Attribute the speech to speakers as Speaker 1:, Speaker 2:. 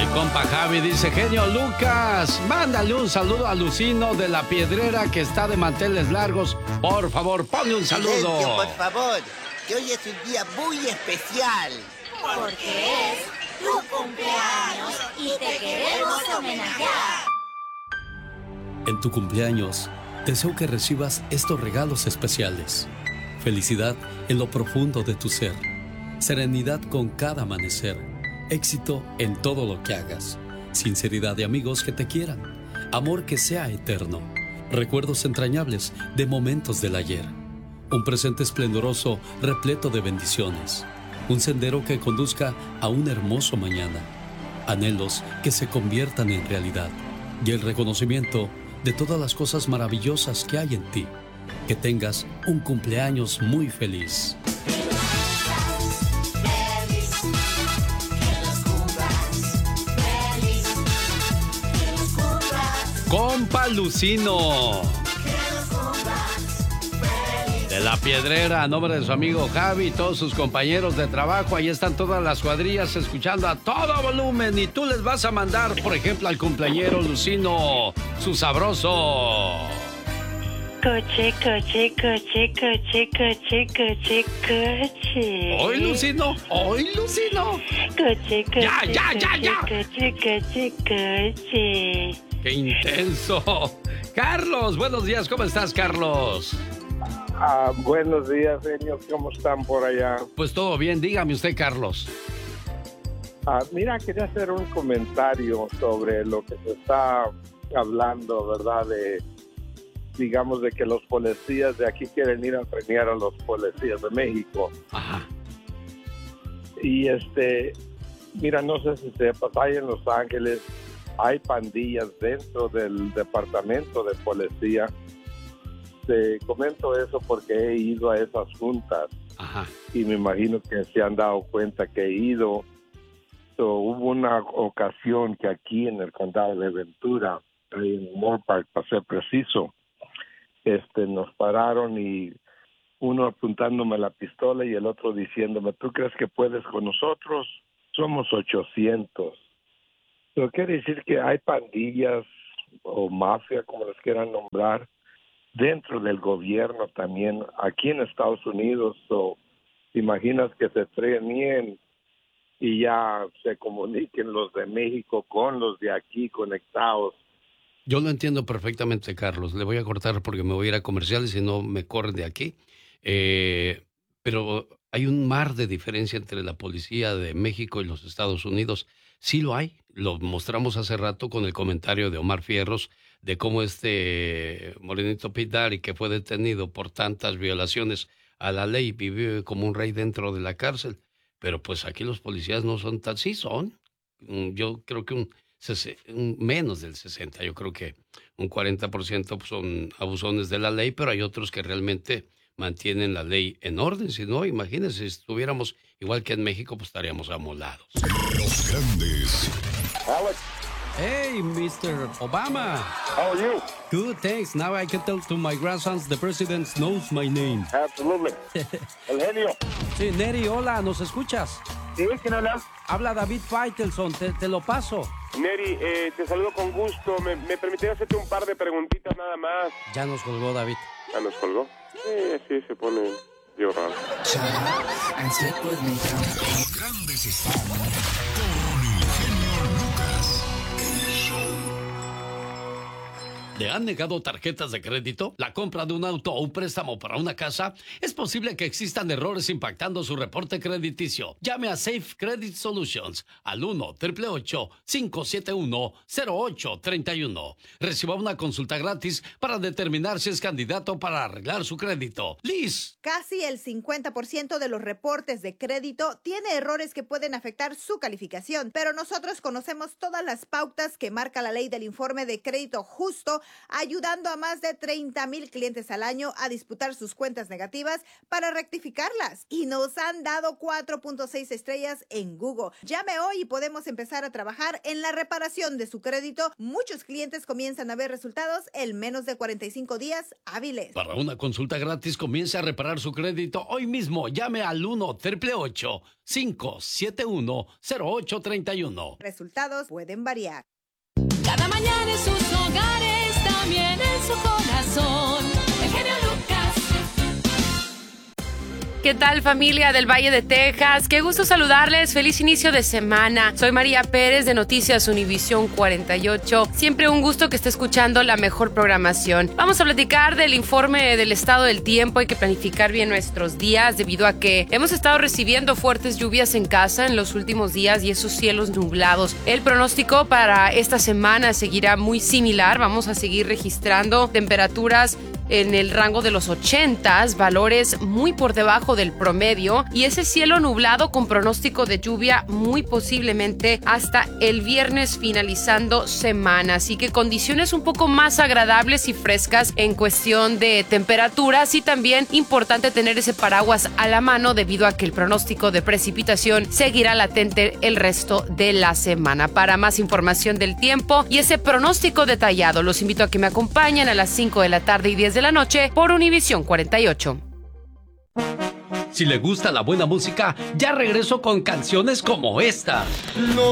Speaker 1: El compa Javi dice, genio Lucas, mándale un saludo a Lucino de La Piedrera que está de manteles largos. Por favor, ponle un saludo.
Speaker 2: Silencio, por favor, que hoy es un día muy especial.
Speaker 3: Porque es tu cumpleaños y te queremos homenajear.
Speaker 4: En tu cumpleaños, deseo que recibas estos regalos especiales. Felicidad en lo profundo de tu ser. Serenidad con cada amanecer. Éxito en todo lo que hagas. Sinceridad de amigos que te quieran. Amor que sea eterno. Recuerdos entrañables de momentos del ayer. Un presente esplendoroso repleto de bendiciones. Un sendero que conduzca a un hermoso mañana. Anhelos que se conviertan en realidad. Y el reconocimiento de todas las cosas maravillosas que hay en ti. Que tengas un cumpleaños muy feliz.
Speaker 1: Compa Lucino de La Piedrera, a nombre de su amigo Javi y todos sus compañeros de trabajo. Ahí están todas las cuadrillas escuchando a todo volumen. Y tú les vas a mandar, por ejemplo, al cumpleañero Lucino su sabroso.
Speaker 5: Coche, coche, coche, coche, coche, coche, coche.
Speaker 1: ¿Hoy, Lucino? ¿Hoy, Lucino?
Speaker 5: Coche, coche,
Speaker 1: ya.
Speaker 5: coche, coche, coche.
Speaker 1: ¡Qué intenso! Carlos, buenos días, ¿cómo estás, Carlos?
Speaker 6: Buenos días, señor, ¿cómo están por allá?
Speaker 1: Pues todo bien, dígame usted, Carlos.
Speaker 6: Mira, quería hacer un comentario sobre lo que se está hablando, ¿verdad? Digamos, de que los policías de aquí quieren ir a premiar a los policías de México.
Speaker 1: Ajá.
Speaker 6: Y mira, no sé si sepas, hay en Los Ángeles, hay pandillas dentro del departamento de policía. Te comento eso porque he ido a esas juntas.
Speaker 1: Ajá.
Speaker 6: Y me imagino que se han dado cuenta que he ido. Hubo una ocasión que aquí en el condado de Ventura, en Moore Park, para ser preciso, nos pararon y uno apuntándome la pistola y el otro diciéndome, ¿tú crees que puedes con nosotros? Somos 800. Pero quiere decir que hay pandillas o mafia, como les quieran nombrar, dentro del gobierno también, aquí en Estados Unidos. ¿Te imaginas que se premien y ya se comuniquen los de México con los de aquí conectados?
Speaker 1: Yo lo entiendo perfectamente, Carlos. Le voy a cortar porque me voy a ir a comerciales y no me corren de aquí. Pero hay un mar de diferencia entre la policía de México y los Estados Unidos. Sí lo hay. Lo mostramos hace rato con el comentario de Omar Fierros de cómo Morenito Pidari, que fue detenido por tantas violaciones a la ley, vive como un rey dentro de la cárcel. Pero pues aquí los policías no son tan... Sí son. Yo creo que menos del 60, yo creo que un 40% son abusones de la ley, pero hay otros que realmente mantienen la ley en orden. Si no, imagínense, si estuviéramos igual que en México, pues estaríamos amolados.
Speaker 7: Los grandes.
Speaker 8: Alex.
Speaker 1: Hey, Mr. Obama.
Speaker 8: How are you?
Speaker 1: Good, thanks. Now I can tell to my grandsons the president knows my name.
Speaker 8: Absolutely. El genio.
Speaker 1: Sí, Neri, hola, ¿nos escuchas?
Speaker 8: ¿Sí? ¿Quién habla?
Speaker 1: Habla David Faitelson, te lo paso.
Speaker 8: Neri, te saludo con gusto. ¿Me permitiría hacerte un par de preguntitas nada más?
Speaker 1: Ya nos colgó, David.
Speaker 8: ¿Ya nos colgó? Sí, se pone medio raro.
Speaker 7: Los grandes están con el genio Lucas. El show.
Speaker 1: ¿Le han negado tarjetas de crédito? ¿La compra de un auto o un préstamo para una casa? Es posible que existan errores impactando su reporte crediticio. Llame a Safe Credit Solutions al 1-888-571-0831. Reciba una consulta gratis para determinar si es candidato para arreglar su crédito. Liz.
Speaker 9: Casi el 50% de los reportes de crédito tiene errores que pueden afectar su calificación, pero nosotros conocemos todas las pautas que marca la ley del informe de crédito justo ayudando a más de 30,000 clientes al año a disputar sus cuentas negativas para rectificarlas. Y nos han dado 4.6 estrellas en Google. Llame hoy y podemos empezar a trabajar en la reparación de su crédito. Muchos clientes comienzan a ver resultados en menos de 45 días hábiles.
Speaker 1: Para una consulta gratis, comience a reparar su crédito hoy mismo. Llame al 1-888-571-0831.
Speaker 9: Resultados pueden variar.
Speaker 10: Cada mañana en sus hogares, también en su corazón. El genio Lucas.
Speaker 11: ¿Qué tal, familia del Valle de Texas? Qué gusto saludarles. Feliz inicio de semana. Soy María Pérez de Noticias Univisión 48. Siempre un gusto que esté escuchando la mejor programación. Vamos a platicar del informe del estado del tiempo. Hay que planificar bien nuestros días debido a que hemos estado recibiendo fuertes lluvias en casa en los últimos días y esos cielos nublados. El pronóstico para esta semana seguirá muy similar. Vamos a seguir registrando temperaturas en el rango de los 80s, valores muy por debajo del promedio, y ese cielo nublado con pronóstico de lluvia muy posiblemente hasta el viernes finalizando semana. Así que condiciones un poco más agradables y frescas en cuestión de temperaturas, y también importante tener ese paraguas a la mano debido a que el pronóstico de precipitación seguirá latente el resto de la semana. Para más información del tiempo y ese pronóstico detallado, los invito a que me acompañen a las 5 de la tarde y 10 de la noche por Univisión 48.
Speaker 1: Si le gusta la buena música, ya regreso con canciones como esta.
Speaker 12: No